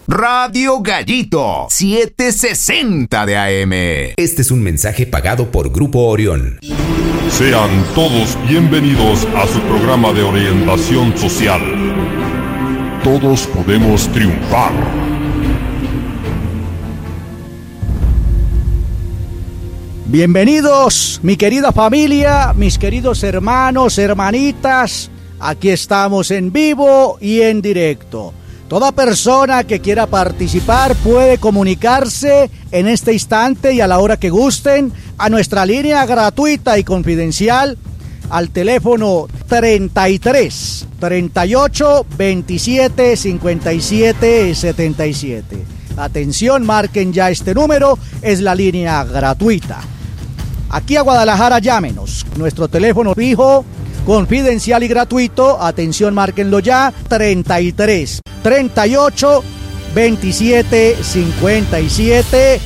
Radio Gallito 760 de AM. Este es un mensaje pagado por Grupo Orión. Sean todos bienvenidos a su programa de orientación social. Todos podemos triunfar. Bienvenidos, mi querida familia, mis queridos hermanos, hermanitas. Aquí estamos en vivo y en directo. Toda persona que quiera participar puede comunicarse en este instante y a la hora que gusten a nuestra línea gratuita y confidencial al teléfono 33 38 27 57 77. Atención, marquen ya este número, es la línea gratuita. Aquí a Guadalajara llámenos, nuestro teléfono fijo, confidencial y gratuito, atención, márquenlo ya, 33 38 27 57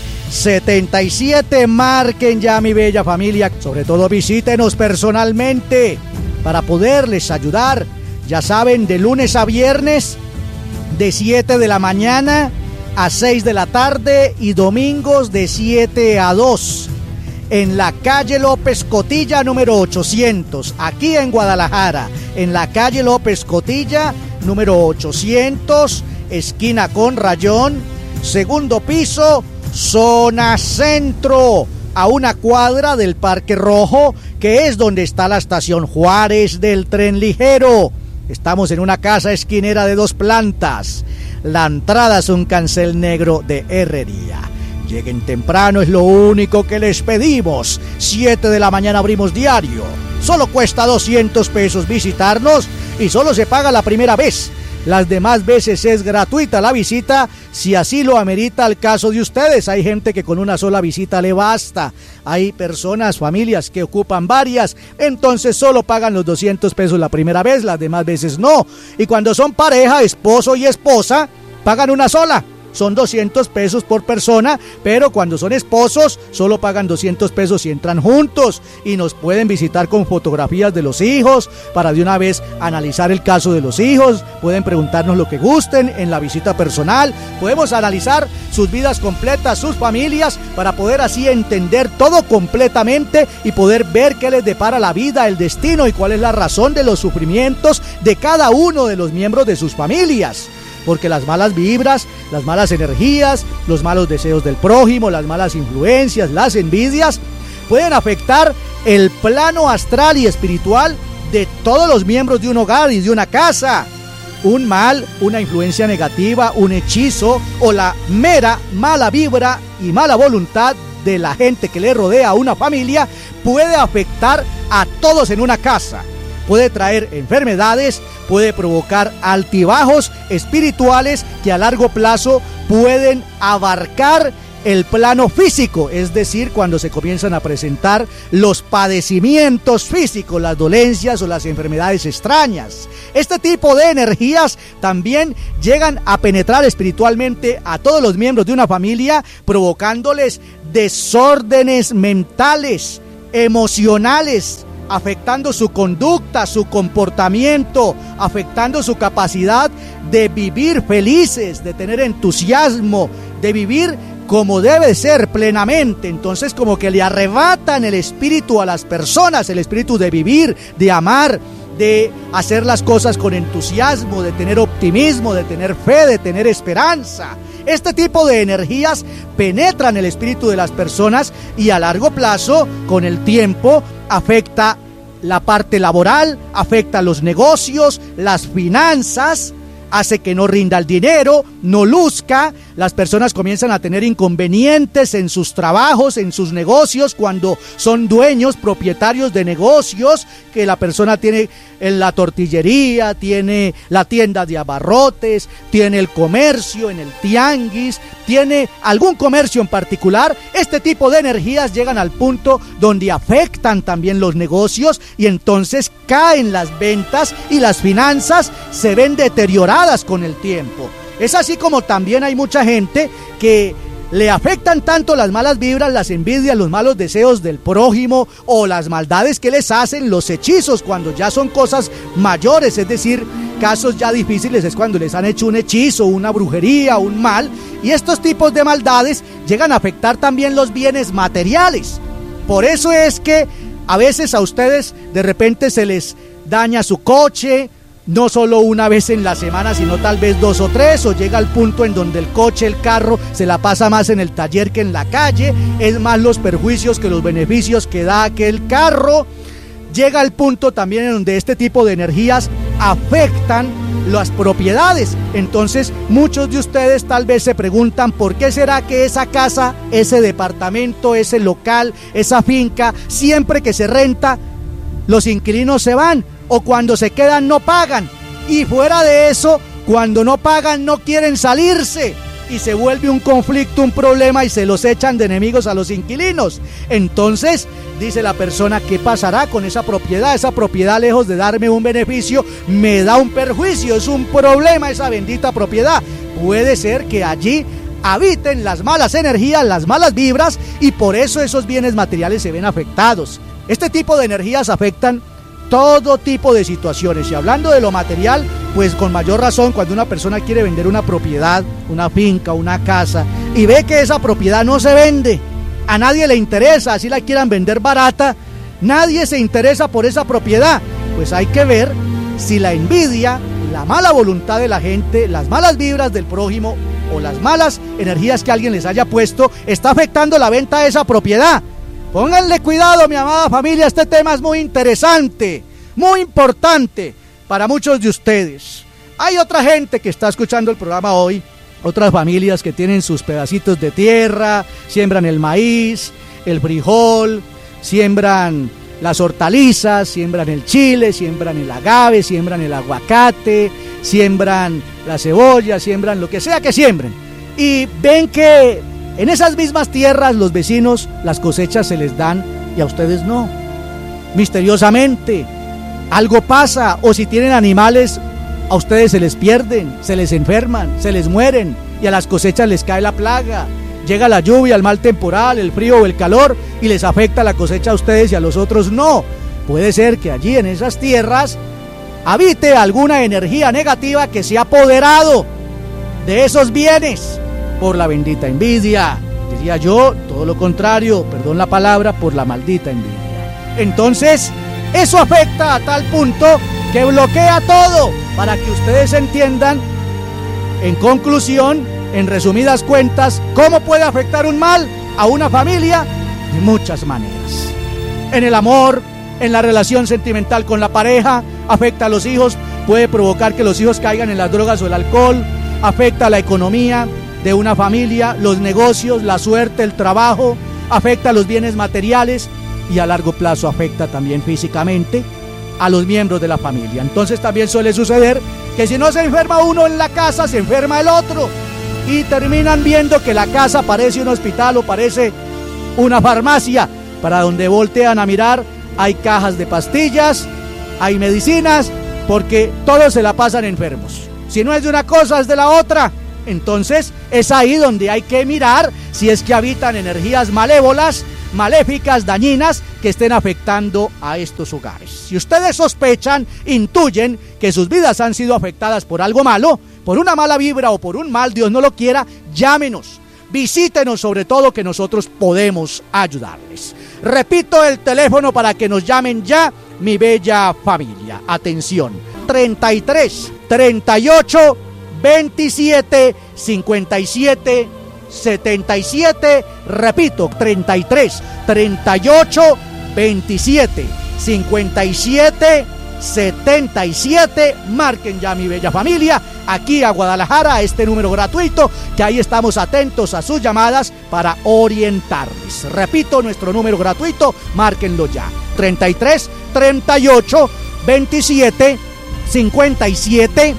77, marquen ya, mi bella familia. Sobre todo visítenos personalmente para poderles ayudar, ya saben, de lunes a viernes de 7 de la mañana a 6 de la tarde y domingos de 7 a 2. En la calle López Cotilla número 800, aquí en Guadalajara, en la calle López Cotilla número 800, esquina con Rayón, segundo piso, zona centro, a una cuadra del Parque Rojo, que es donde está la estación Juárez del tren ligero. Estamos en una casa esquinera de 2 plantas. La entrada es un cancel negro de herrería. Lleguen temprano, es lo único que les pedimos. 7 de la mañana abrimos diario. Solo cuesta 200 pesos visitarnos y solo se paga la primera vez. Las demás veces es gratuita la visita, si así lo amerita el caso de ustedes. Hay gente que con una sola visita le basta. Hay personas, familias que ocupan varias, entonces solo pagan los 200 pesos la primera vez, las demás veces no. Y cuando son pareja, esposo y esposa, pagan una sola. Son 200 pesos por persona, pero cuando son esposos solo pagan 200 pesos si entran juntos, y nos pueden visitar con fotografías de los hijos para de una vez analizar el caso de los hijos. Pueden preguntarnos lo que gusten en la visita personal. Podemos analizar sus vidas completas, sus familias, para poder así entender todo completamente y poder ver qué les depara la vida, el destino y cuál es la razón de los sufrimientos de cada uno de los miembros de sus familias. Porque las malas vibras, las malas energías, los malos deseos del prójimo, las malas influencias, las envidias, pueden afectar el plano astral y espiritual de todos los miembros de un hogar y de una casa. Un mal, una influencia negativa, un hechizo o la mera mala vibra y mala voluntad de la gente que le rodea a una familia puede afectar a todos en una casa. Puede traer enfermedades, puede provocar altibajos espirituales que a largo plazo pueden abarcar el plano físico, es decir, cuando se comienzan a presentar los padecimientos físicos, las dolencias o las enfermedades extrañas. Este tipo de energías también llegan a penetrar espiritualmente a todos los miembros de una familia, provocándoles desórdenes mentales, emocionales, afectando su conducta, su comportamiento, afectando su capacidad de vivir felices, de tener entusiasmo, de vivir como debe ser plenamente. Entonces como que le arrebatan el espíritu a las personas, el espíritu de vivir, de amar, de hacer las cosas con entusiasmo, de tener optimismo, de tener fe, de tener esperanza. Este tipo de energías penetran el espíritu de las personas y a largo plazo, con el tiempo, afecta la parte laboral, afecta los negocios, las finanzas, hace que no rinda el dinero, no luzca. Las personas comienzan a tener inconvenientes en sus trabajos, en sus negocios, cuando son dueños, propietarios de negocios, que la persona tiene en la tortillería, tiene la tienda de abarrotes, tiene el comercio en el tianguis, tiene algún comercio en particular. Este tipo de energías llegan al punto donde afectan también los negocios y entonces caen las ventas y las finanzas se ven deterioradas con el tiempo. Es así como también hay mucha gente que le afectan tanto las malas vibras, las envidias, los malos deseos del prójimo o las maldades que les hacen, los hechizos, cuando ya son cosas mayores, es decir, casos ya difíciles es cuando les han hecho un hechizo, una brujería, un mal, y estos tipos de maldades llegan a afectar también los bienes materiales. Por eso es que a veces a ustedes de repente se les daña su coche, no solo una vez en la semana, sino tal vez 2 o 3, o llega al punto en donde el coche, el carro, se la pasa más en el taller que en la calle, es más los perjuicios que los beneficios que da aquel carro. Llega al punto también en donde este tipo de energías afectan las propiedades. Entonces muchos de ustedes tal vez se preguntan por qué será que esa casa, ese departamento, ese local, esa finca, siempre que se renta, los inquilinos se van, o cuando se quedan no pagan, y fuera de eso, cuando no pagan no quieren salirse, y se vuelve un conflicto, un problema, y se los echan de enemigos a los inquilinos. Entonces dice la persona, ¿qué pasará con esa propiedad? Esa propiedad, lejos de darme un beneficio, me da un perjuicio, es un problema esa bendita propiedad. Puede ser que allí habiten las malas energías, las malas vibras, y por eso esos bienes materiales se ven afectados. Este tipo de energías afectan todo tipo de situaciones, y hablando de lo material, pues con mayor razón cuando una persona quiere vender una propiedad, una finca, una casa, y ve que esa propiedad no se vende, a nadie le interesa, así la quieran vender barata, nadie se interesa por esa propiedad, pues hay que ver si la envidia, la mala voluntad de la gente, las malas vibras del prójimo o las malas energías que alguien les haya puesto está afectando la venta de esa propiedad. Pónganle cuidado, mi amada familia, este tema es muy interesante, muy importante para muchos de ustedes. Hay otra gente que está escuchando el programa hoy, otras familias que tienen sus pedacitos de tierra, siembran el maíz, el frijol, siembran las hortalizas, siembran el chile, siembran el agave, siembran el aguacate, siembran la cebolla, siembran lo que sea que siembren. Y ven que en esas mismas tierras los vecinos las cosechas se les dan y a ustedes no. Misteriosamente algo pasa, o si tienen animales a ustedes se les pierden, se les enferman, se les mueren, y a las cosechas les cae la plaga. Llega la lluvia, el mal temporal, el frío o el calor y les afecta la cosecha a ustedes y a los otros no. Puede ser que allí en esas tierras habite alguna energía negativa que se ha apoderado de esos bienes por la bendita envidia. Diría yo, todo lo contrario, perdón la palabra, por la maldita envidia. Entonces, eso afecta a tal punto que bloquea todo, para que ustedes entiendan, en conclusión, en resumidas cuentas, cómo puede afectar un mal a una familia de muchas maneras. En el amor, en la relación sentimental con la pareja, afecta a los hijos, puede provocar que los hijos caigan en las drogas o el alcohol, afecta a la economía de una familia, los negocios, la suerte, el trabajo, afecta a los bienes materiales y a largo plazo afecta también físicamente a los miembros de la familia. Entonces también suele suceder que si no se enferma uno en la casa, se enferma el otro y terminan viendo que la casa parece un hospital o parece una farmacia. Para donde voltean a mirar hay cajas de pastillas, hay medicinas, porque todos se la pasan enfermos. Si no es de una cosa, es de la otra. Entonces es ahí donde hay que mirar si es que habitan energías malévolas, maléficas, dañinas, que estén afectando a estos hogares. Si ustedes sospechan, intuyen que sus vidas han sido afectadas por algo malo, por una mala vibra o por un mal, Dios no lo quiera, llámenos, visítenos, sobre todo, que nosotros podemos ayudarles. Repito el teléfono para que nos llamen ya, mi bella familia. Atención, 33 38 27 57 77, repito, 33 38 27 57 77, marquen ya, mi bella familia, aquí a Guadalajara, a este número gratuito, que ahí estamos atentos a sus llamadas para orientarles. Repito, nuestro número gratuito, márquenlo ya, 33 38 27 57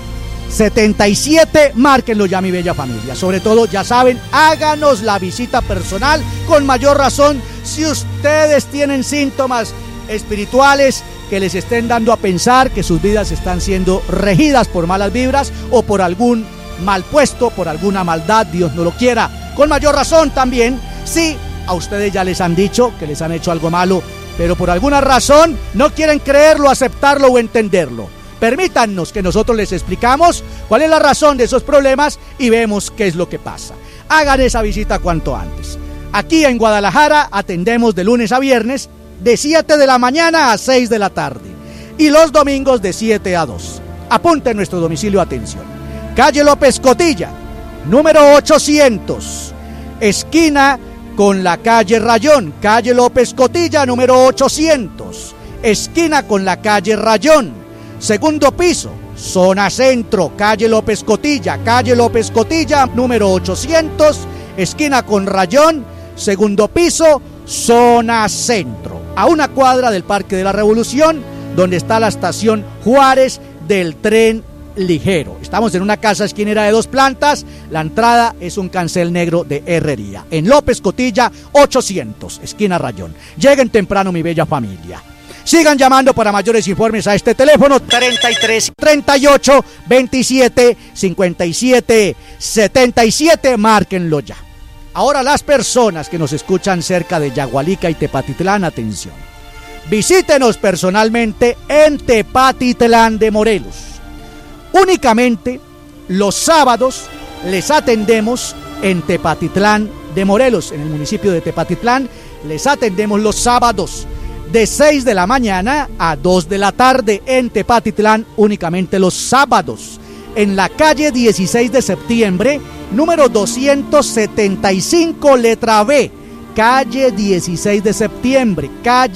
77, márquenlo ya, mi bella familia. Sobre todo, ya saben, háganos la visita personal, con mayor razón si ustedes tienen síntomas espirituales que les estén dando a pensar que sus vidas están siendo regidas por malas vibras o por algún mal puesto, por alguna maldad, Dios no lo quiera. Con mayor razón también si a ustedes ya les han dicho que les han hecho algo malo, pero por alguna razón no quieren creerlo, aceptarlo o entenderlo. Permítannos que nosotros les explicamos cuál es la razón de esos problemas y vemos qué es lo que pasa. Hagan esa visita cuanto antes. Aquí en Guadalajara atendemos de lunes a viernes de 7 de la mañana a 6 de la tarde y los domingos de 7 a 2. Apunte nuestro domicilio, atención. Calle López Cotilla, número 800, esquina con la calle Rayón. Calle López Cotilla, número 800, esquina con la calle Rayón. Segundo piso, zona centro, calle López Cotilla, número 800, esquina con Rayón. Segundo piso, zona centro, a una cuadra del Parque de la Revolución, donde está la estación Juárez del tren ligero. Estamos en una casa esquinera de 2 plantas. La entrada es un cancel negro de herrería. En López Cotilla 800, esquina Rayón. Lleguen temprano, mi bella familia. Sigan llamando para mayores informes a este teléfono 33 38 27 57 77. Márquenlo ya. Ahora, las personas que nos escuchan cerca de Yagualica y Tepatitlán, atención. Visítenos personalmente en Tepatitlán de Morelos. Únicamente los sábados les atendemos en Tepatitlán de Morelos, en el municipio de Tepatitlán. Les atendemos los sábados de 6 de la mañana a 2 de la tarde en Tepatitlán, únicamente los sábados. En la calle 16 de septiembre, número 275, letra B. Calle 16 de septiembre,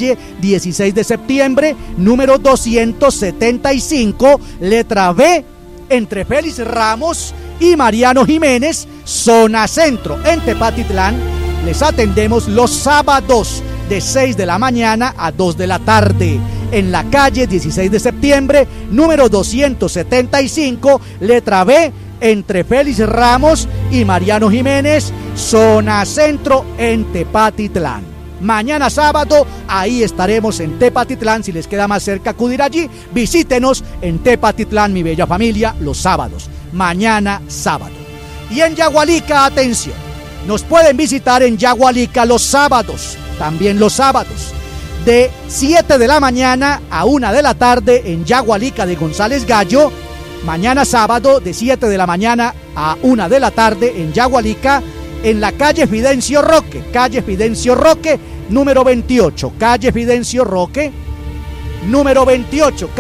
número 275, letra B, entre Félix Ramos y Mariano Jiménez, zona centro. En Tepatitlán les atendemos los sábados de 6 de la mañana a 2 de la tarde. En la calle 16 de septiembre, número 275, letra B, entre Félix Ramos y Mariano Jiménez, zona centro, en Tepatitlán. Mañana sábado, ahí estaremos en Tepatitlán. Si les queda más cerca acudir allí, visítenos en Tepatitlán, mi bella familia, los sábados. Mañana sábado. Y en Yagualica, atención, nos pueden visitar en Yagualica los sábados, también los sábados, de 7 de la mañana a 1 de la tarde en Yagualica de González Gallo. Mañana sábado de 7 de la mañana a 1 de la tarde en Yagualica, en la calle Fidencio Roque, número 28, calle Fidencio Roque, número 28,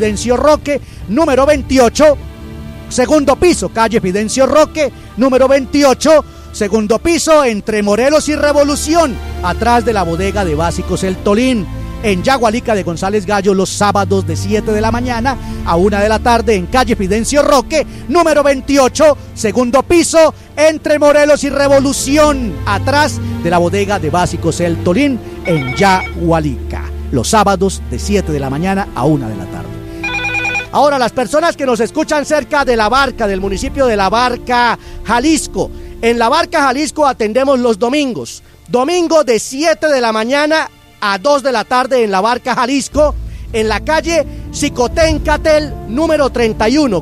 segundo piso, calle Fidencio Roque, número 28, segundo piso, entre Morelos y Revolución, atrás de la bodega de Básicos El Tolín. En Yagualica de González Gallo los sábados de 7 de la mañana a 1 de la tarde en calle Fidencio Roque, número 28, segundo piso, entre Morelos y Revolución, atrás de la bodega de Básicos El Tolín, en Yagualica, los sábados de 7 de la mañana a 1 de la tarde. Ahora, las personas que nos escuchan cerca de La Barca, del municipio de La Barca, Jalisco. En La Barca, Jalisco, atendemos los domingos. Domingo de 7 de la mañana a 2 de la tarde en La Barca, Jalisco, en la calle Xicoténcatl, número 31,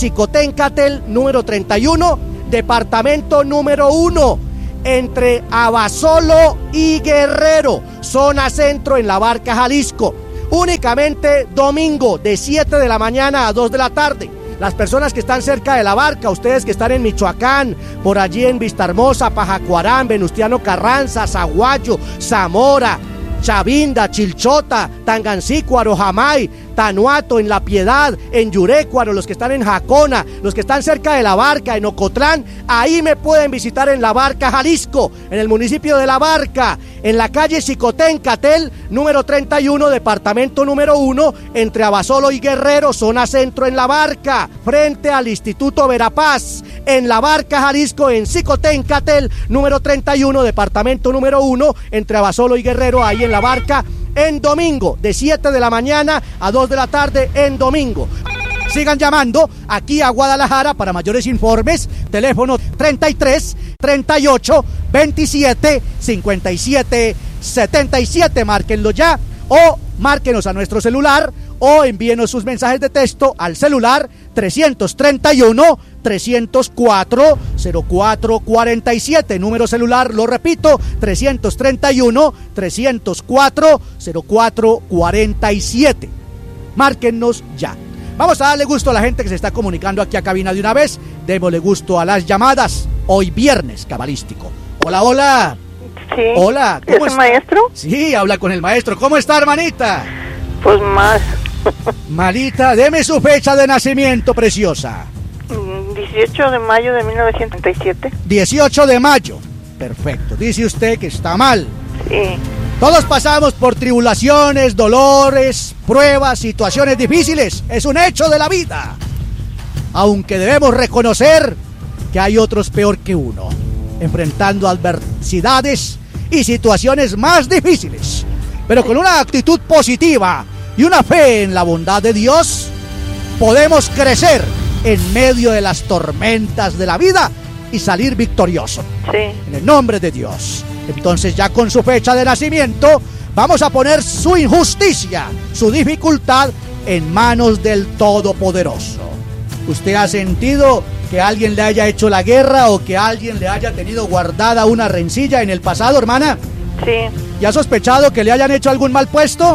departamento número 1, entre Abasolo y Guerrero, zona centro en La Barca, Jalisco. Únicamente domingo de 7 de la mañana a 2 de la tarde. Las personas que están cerca de La Barca, ustedes que están en Michoacán, por allí en Vistahermosa, Pajacuarán, Venustiano Carranza, Zaguayo, Zamora, Chavinda, Chilchota, Tangancícuaro, Jamay, Tanuato, en La Piedad, en Yurécuaro, los que están en Jacona, los que están cerca de La Barca, en Ocotlán, ahí me pueden visitar en La Barca, Jalisco, en el municipio de La Barca, en la calle Xicoténcatl, número 31, departamento número 1, entre Abasolo y Guerrero, zona centro en La Barca, frente al Instituto Verapaz, en La Barca, Jalisco, en Xicoténcatl, número 31, departamento número 1, entre Abasolo y Guerrero, ahí en La Barca, en domingo, de 7 de la mañana a 2 de la tarde en domingo. Sigan llamando aquí a Guadalajara para mayores informes. Teléfono 33 38 27 57 77. Márquenlo ya o márquenos a nuestro celular o envíenos sus mensajes de texto al celular 331 304 0447. Número celular, lo repito, 331 304 0447. Márquennos ya. Vamos a darle gusto a la gente que se está comunicando aquí a cabina de una vez. Démosle gusto a las llamadas. Hoy viernes cabalístico. Hola, hola. Sí. Hola. ¿Es el maestro? Sí, habla con el maestro. ¿Cómo está, hermanita? Pues más. Marita, deme su fecha de nacimiento, preciosa. 18 de mayo de 1937. 18 de mayo. Perfecto. Dice usted que está mal. Sí. Todos pasamos por tribulaciones, dolores, pruebas, situaciones difíciles. Es un hecho de la vida. Aunque debemos reconocer que hay otros peor que uno, enfrentando adversidades y situaciones más difíciles. Pero con una actitud positiva y una fe en la bondad de Dios, podemos crecer en medio de las tormentas de la vida y salir victoriosos. Sí. En el nombre de Dios. Entonces, ya con su fecha de nacimiento, vamos a poner su injusticia, su dificultad en manos del Todopoderoso. ¿Usted ha sentido que alguien le haya hecho la guerra o que alguien le haya tenido guardada una rencilla en el pasado, hermana? Sí. ¿Y ha sospechado que le hayan hecho algún mal puesto?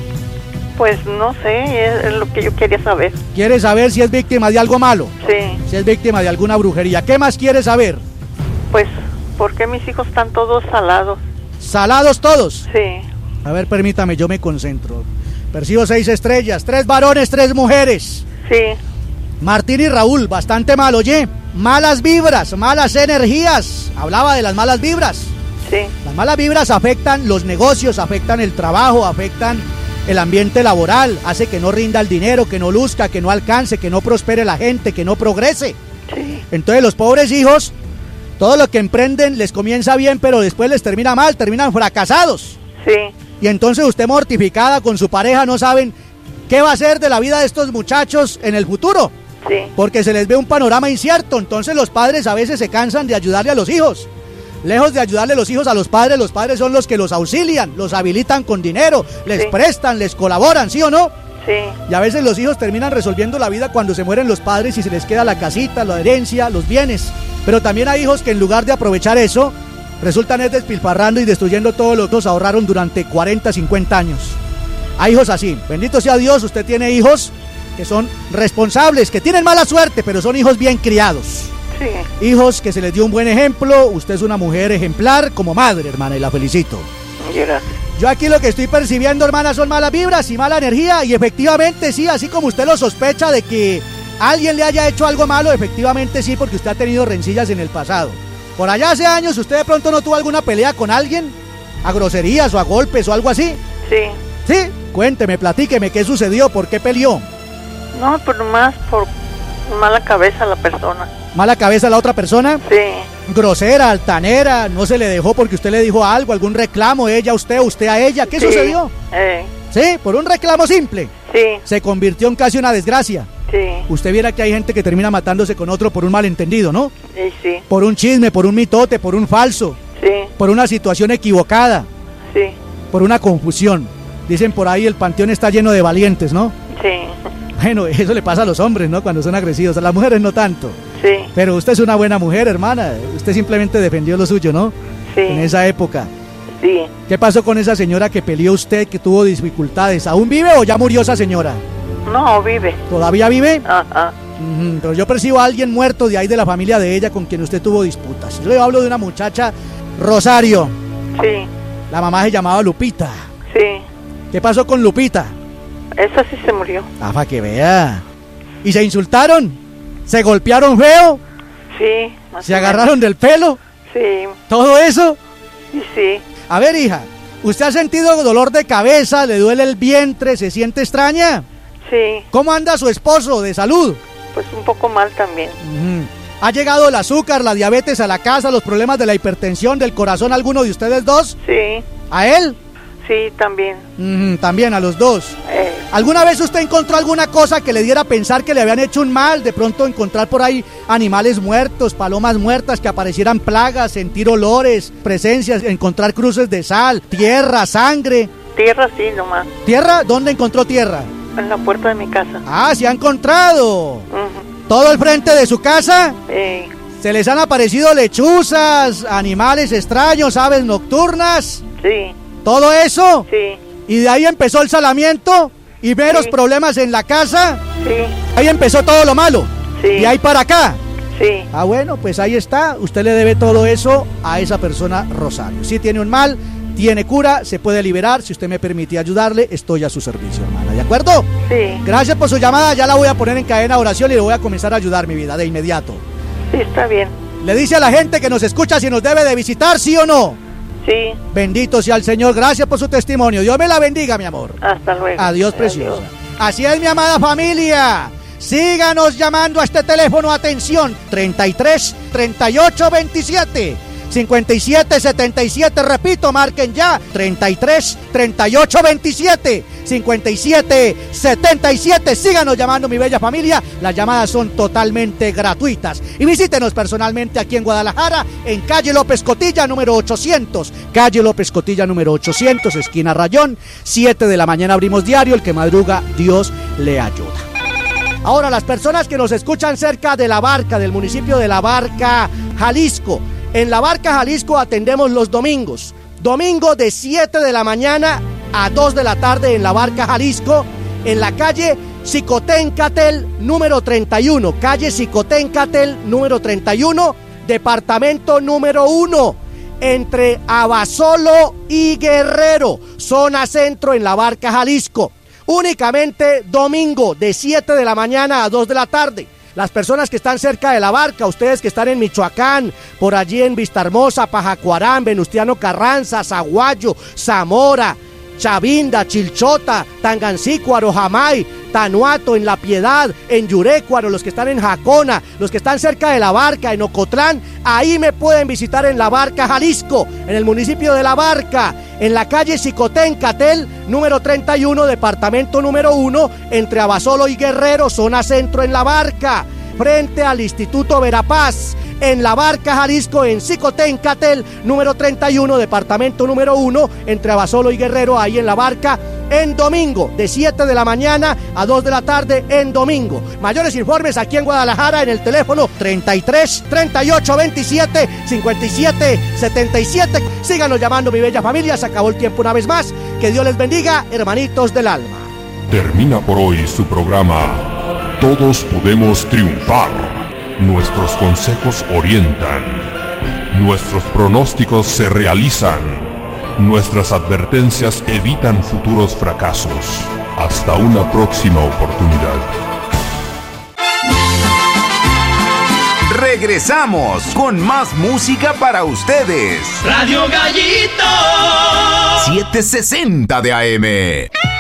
Pues no sé, es lo que yo quería saber. ¿Quiere saber si es víctima de algo malo? Sí. Si es víctima de alguna brujería. ¿Qué más quiere saber? Pues, ¿por qué mis hijos están todos salados? ¿Salados todos? Sí. A ver, permítame, yo me concentro. Percibo 6 estrellas, 3 varones, 3 mujeres. Sí. Martín y Raúl, bastante mal, oye. Malas vibras, malas energías. Hablaba de las malas vibras. Sí. Las malas vibras afectan los negocios, afectan el trabajo, afectan el ambiente laboral. Hace que no rinda el dinero, que no luzca, que no alcance, que no prospere la gente, que no progrese. Sí. Entonces los pobres hijos, todo lo que emprenden les comienza bien, pero después les termina mal, terminan fracasados. Sí. Y entonces usted, mortificada con su pareja, no saben qué va a hacer de la vida de estos muchachos en el futuro. Sí. Porque se les ve un panorama incierto. Entonces los padres a veces se cansan de ayudarle a los hijos. Lejos de ayudarle los hijos a los padres son los que los auxilian, los habilitan con dinero, les prestan, les colaboran, ¿sí o no? Sí. Y a veces los hijos terminan resolviendo la vida cuando se mueren los padres y se les queda la casita, la herencia, los bienes. Pero también hay hijos que en lugar de aprovechar eso, resultan despilfarrando y destruyendo todo lo que nos ahorraron durante 40, 50 años. Hay hijos así. Bendito sea Dios, usted tiene hijos que son responsables, que tienen mala suerte, pero son hijos bien criados. Sí. Hijos que se les dio un buen ejemplo. Usted es una mujer ejemplar como madre, hermana, y la felicito. Gracias. Yo aquí lo que estoy percibiendo, hermana, son malas vibras y mala energía. Y efectivamente sí, así como usted lo sospecha de que alguien le haya hecho algo malo, efectivamente sí, porque usted ha tenido rencillas en el pasado. Por allá hace años, ¿usted de pronto no tuvo alguna pelea con alguien? ¿A groserías o a golpes o algo así? Sí. ¿Sí? Cuénteme, platíqueme, ¿qué sucedió? ¿Por qué peleó? No, pero más por mala cabeza la persona. ¿Mala cabeza la otra persona? Sí. Grosera, altanera, no se le dejó porque usted le dijo algo, algún reclamo, ella a usted, usted a ella. ¿Qué sucedió? Sí, por un reclamo simple. Sí. Se convirtió en casi una desgracia. Sí. Usted viera que hay gente que termina matándose con otro por un malentendido, ¿no? Sí, sí. Por un chisme, por un mitote, por un falso. Sí. Por una situación equivocada. Sí. Por una confusión. Dicen por ahí, el panteón está lleno de valientes, ¿no? Sí. Bueno, eso le pasa a los hombres, ¿no? Cuando son agresivos. A las mujeres no tanto. Sí. Pero usted es una buena mujer, hermana. Usted simplemente defendió lo suyo, ¿no? Sí. En esa época. Sí. ¿Qué pasó con esa señora que peleó usted, que tuvo dificultades? ¿Aún vive o ya murió esa señora? No, vive. ¿Todavía vive? Ajá. Pero yo percibo a alguien muerto de ahí de la familia de ella con quien usted tuvo disputas. Yo le hablo de una muchacha, Rosario. Sí. La mamá se llamaba Lupita. Sí. ¿Qué pasó con Lupita? Esa sí se murió. Ah, para que vea. ¿Y se insultaron? ¿Se golpearon feo? Sí. ¿Se agarraron del pelo? Sí. ¿Todo eso? Sí, sí. A ver, hija, ¿usted ha sentido dolor de cabeza? ¿Le duele el vientre? ¿Se siente extraña? Sí. ¿Cómo anda su esposo de salud? Pues un poco mal también. ¿Ha llegado el azúcar, la diabetes a la casa, los problemas de la hipertensión, del corazón, alguno de ustedes dos? Sí. ¿A él? Sí, también. También a los dos. ¿Alguna vez usted encontró alguna cosa que le diera a pensar que le habían hecho un mal? De pronto encontrar por ahí animales muertos, palomas muertas, que aparecieran plagas, sentir olores, presencias, encontrar cruces de sal, tierra, sangre. Tierra sí, nomás. ¿Tierra? ¿Dónde encontró tierra? En la puerta de mi casa. Ah, se ha encontrado. ¿Todo el frente de su casa? Sí. ¿Se les han aparecido lechuzas, animales extraños, aves nocturnas? Sí. ¿Todo eso? Sí. ¿Y de ahí empezó el salamiento? ¿Y meros problemas en la casa? Sí. Ahí empezó todo lo malo. Sí. Y ahí para acá. Sí. Ah, bueno, pues ahí está. Usted le debe todo eso a esa persona, Rosario. Si tiene un mal, tiene cura, se puede liberar. Si usted me permite ayudarle, estoy a su servicio, hermana. ¿De acuerdo? Sí. Gracias por su llamada. Ya la voy a poner en cadena de oración y le voy a comenzar a ayudar, mi vida, de inmediato. Sí, está bien. Le dice a la gente que nos escucha si nos debe de visitar, ¿sí o no? Sí. Bendito sea el Señor. Gracias por su testimonio. Dios me la bendiga, mi amor. Hasta luego. Adiós, preciosa. Así es, mi amada familia. Síganos llamando a este teléfono. Atención. 33 38 27 57 77. Repito, marquen ya. 33 38 27 57 77. Síganos llamando, mi bella familia. Las llamadas son totalmente gratuitas. Y visítenos personalmente aquí en Guadalajara, en calle López Cotilla, número 800. Calle López Cotilla, número 800, esquina Rayón. 7 de la mañana abrimos diario. El que madruga, Dios le ayuda. Ahora, las personas que nos escuchan cerca de La Barca, del municipio de La Barca, Jalisco. En La Barca, Jalisco, atendemos los domingos. Domingo de 7 de la mañana a 2 de la tarde en La Barca, Jalisco, en la calle Xicoténcatl, número 31. Calle Xicoténcatl, número 31, departamento número 1, entre Abasolo y Guerrero, zona centro en La Barca, Jalisco. Únicamente domingo de 7 de la mañana a 2 de la tarde. Las personas que están cerca de La Barca, ustedes que están en Michoacán, por allí en Vistahermosa, Pajacuarán, Venustiano Carranza, Zaguayo, Zamora, Chavinda, Chilchota, Tangancícuaro, Jamay, Tanuato, en La Piedad, en Yurécuaro, los que están en Jacona, los que están cerca de La Barca, en Ocotlán, ahí me pueden visitar en La Barca, Jalisco, en el municipio de La Barca, en la calle Xicoténcatl, número 31, departamento número 1, entre Abasolo y Guerrero, zona centro en La Barca, frente al Instituto Verapaz, en La Barca, Jalisco, en Xicoténcatl, número 31, departamento número 1, entre Abasolo y Guerrero, ahí en La Barca, en domingo, de 7 de la mañana a 2 de la tarde en domingo. Mayores informes aquí en Guadalajara en el teléfono 33 38 27 57 77. Síganos llamando, mi bella familia. Se acabó el tiempo una vez más. Que Dios les bendiga, hermanitos del alma. Termina por hoy su programa Todos Podemos Triunfar. Nuestros consejos orientan. Nuestros pronósticos se realizan. Nuestras advertencias evitan futuros fracasos. Hasta una próxima oportunidad. Regresamos con más música para ustedes. Radio Gallito 760 de AM.